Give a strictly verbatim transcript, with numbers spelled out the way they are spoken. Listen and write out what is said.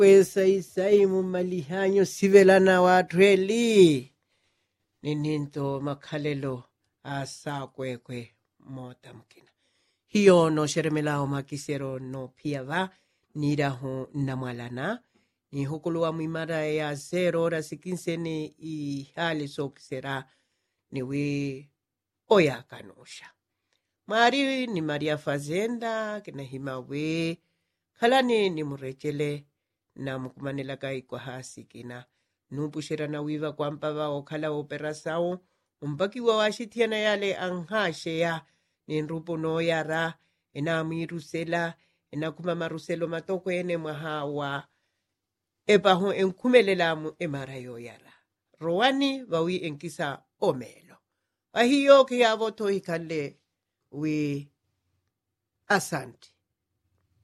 Pwesa isai mumalihanyo sivelana watweli. Nininto makhalelo asa kwekwe mota mkina. Hiyo no sheremela makisero no piava nirahu namwalana. Ni hukuluwa mwimara ya zero ora sikinse ni i hali so kisera ni we oya kanosha. Mari ni Maria Fazenda kina hima we kalani ni murechele na mukumanela kai kwa hasi kina nupushera na wiva kwa mpava okala opera sao umbaki wa washitiana yale anghashe ya ni nrupo no yara ena amirusela ena kuma maruselo matoko ene mwahawa epa ho enkumelela mu emara yo yara roani wawi enkisa omelo ahiyo ke avoto ikale we asante.